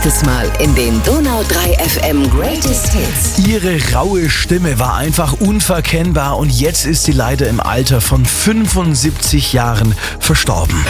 Nächstes Mal in den Donau 3 FM Greatest Hits. Ihre raue Stimme war einfach unverkennbar und jetzt ist sie leider im Alter von 75 Jahren verstorben.